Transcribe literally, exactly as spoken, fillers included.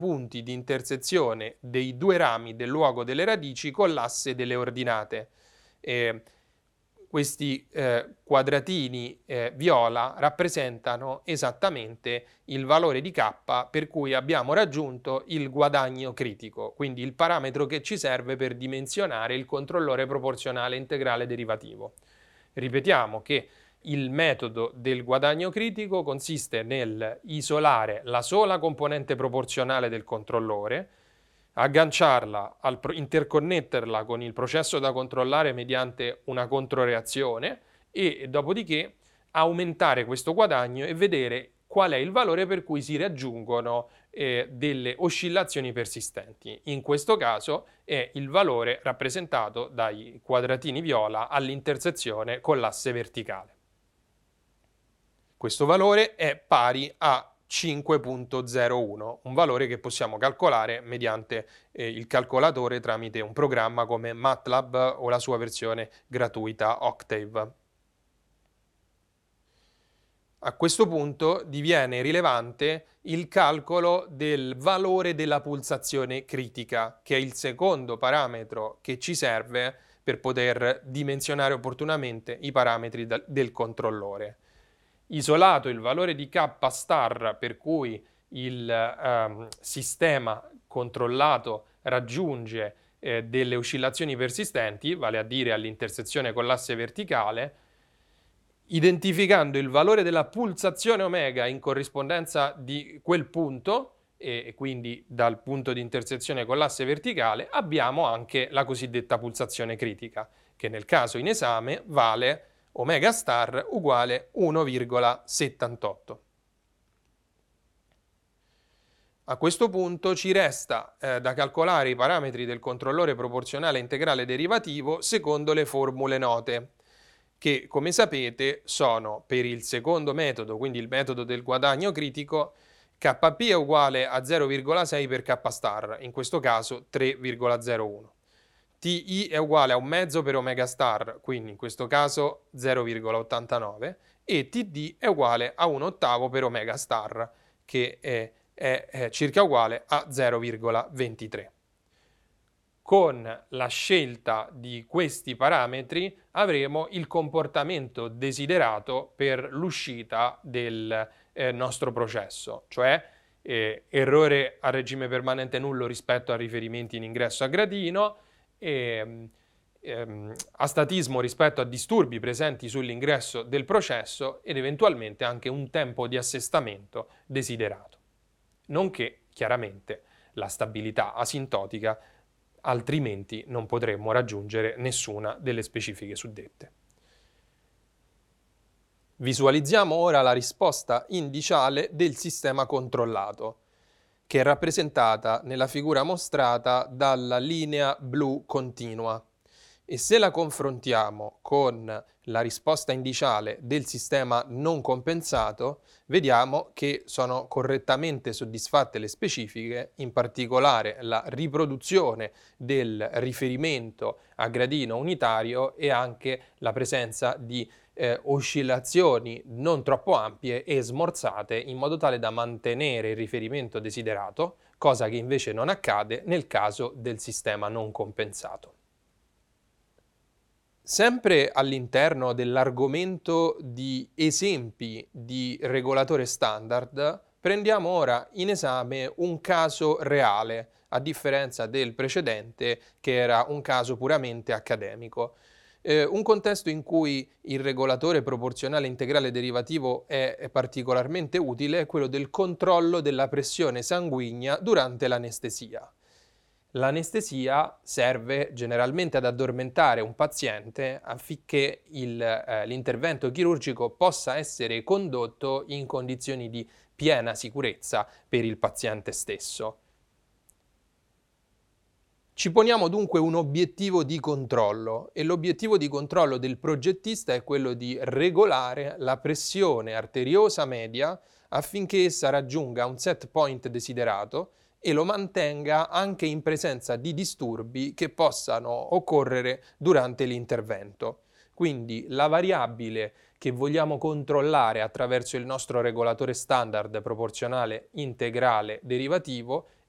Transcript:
punti di intersezione dei due rami del luogo delle radici con l'asse delle ordinate. Eh, questi eh, quadratini eh, viola rappresentano esattamente il valore di K per cui abbiamo raggiunto il guadagno critico, quindi il parametro che ci serve per dimensionare il controllore proporzionale integrale derivativo. Ripetiamo che il metodo del guadagno critico consiste nel isolare la sola componente proporzionale del controllore, agganciarla, al pro- interconnetterla con il processo da controllare mediante una controreazione e dopodiché aumentare questo guadagno e vedere qual è il valore per cui si raggiungono eh, delle oscillazioni persistenti. In questo caso è il valore rappresentato dai quadratini viola all'intersezione con l'asse verticale. Questo valore è pari a cinque virgola zero uno, un valore che possiamo calcolare mediante eh, il calcolatore tramite un programma come MATLAB o la sua versione gratuita Octave. A questo punto diviene rilevante il calcolo del valore della pulsazione critica, che è il secondo parametro che ci serve per poter dimensionare opportunamente i parametri del controllore. Isolato il valore di K star per cui il ehm, sistema controllato raggiunge eh, delle oscillazioni persistenti, vale a dire all'intersezione con l'asse verticale, identificando il valore della pulsazione omega in corrispondenza di quel punto, e quindi dal punto di intersezione con l'asse verticale, abbiamo anche la cosiddetta pulsazione critica, che nel caso in esame vale omega star uguale uno virgola settantotto. A questo punto ci resta eh, da calcolare i parametri del controllore proporzionale integrale derivativo secondo le formule note, che come sapete sono per il secondo metodo, quindi il metodo del guadagno critico, K P è uguale a zero virgola sei per K star, in questo caso tre virgola zero uno. T I è uguale a un mezzo per omega star, quindi in questo caso zero virgola ottantanove, e T D è uguale a un ottavo per omega star, che è, è, è circa uguale a zero virgola ventitré. Con la scelta di questi parametri avremo il comportamento desiderato per l'uscita del eh, nostro processo, cioè eh, errore a regime permanente nullo rispetto a riferimenti in ingresso a gradino, e, ehm, astatismo rispetto a disturbi presenti sull'ingresso del processo ed eventualmente anche un tempo di assestamento desiderato, nonché chiaramente la stabilità asintotica, altrimenti non potremmo raggiungere nessuna delle specifiche suddette. Visualizziamo ora la risposta indiciale del sistema controllato, che è rappresentata nella figura mostrata dalla linea blu continua. E se la confrontiamo con la risposta indiciale del sistema non compensato, vediamo che sono correttamente soddisfatte le specifiche, in particolare la riproduzione del riferimento a gradino unitario e anche la presenza di eh, oscillazioni non troppo ampie e smorzate in modo tale da mantenere il riferimento desiderato, cosa che invece non accade nel caso del sistema non compensato. Sempre all'interno dell'argomento di esempi di regolatore standard, prendiamo ora in esame un caso reale, a differenza del precedente che era un caso puramente accademico. Eh, un contesto in cui il regolatore proporzionale integrale derivativo è, è particolarmente utile è quello del controllo della pressione sanguigna durante l'anestesia. L'anestesia serve generalmente ad addormentare un paziente affinché il, eh, l'intervento chirurgico possa essere condotto in condizioni di piena sicurezza per il paziente stesso. Ci poniamo dunque un obiettivo di controllo e l'obiettivo di controllo del progettista è quello di regolare la pressione arteriosa media affinché essa raggiunga un set point desiderato e lo mantenga anche in presenza di disturbi che possano occorrere durante l'intervento. Quindi la variabile che vogliamo controllare attraverso il nostro regolatore standard proporzionale integrale derivativo